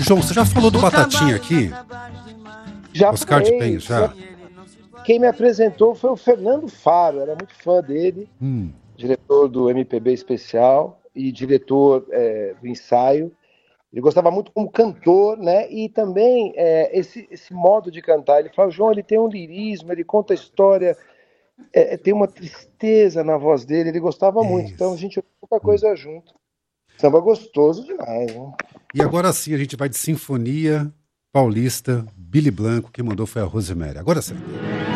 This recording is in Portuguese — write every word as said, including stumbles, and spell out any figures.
João, você já falou do Batatinha aqui? Já Oscar de falei, Penha, já? Quem me apresentou foi o Fernando Faro, era muito fã dele, Hum. diretor do M P B Especial e diretor é, do ensaio. Ele gostava muito como cantor, né? E também é, esse, esse modo de cantar. Ele fala, João, ele tem um lirismo, ele conta a história, é, tem uma tristeza na voz dele. Ele gostava É muito. Então a isso. gente ouviu muita Hum. coisa junto. Samba gostoso demais, né? E agora sim a gente vai de Sinfonia Paulista, Billy Blanco, quem mandou foi a Rosemary. Agora sim.